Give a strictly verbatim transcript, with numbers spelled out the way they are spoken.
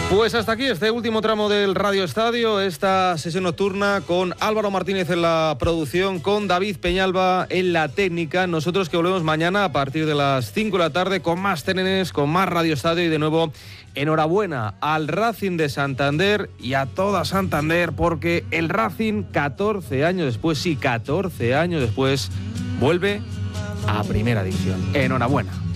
Pues hasta aquí este último tramo del Radio Estadio, esta sesión nocturna con Álvaro Martínez en la producción, con David Peñalba en la técnica. Nosotros que volvemos mañana a partir de las cinco de la tarde con más T N Ns, con más Radio Estadio y de nuevo enhorabuena al Racing de Santander y a toda Santander porque el Racing catorce años después, sí, catorce años después, vuelve a Primera División. Enhorabuena.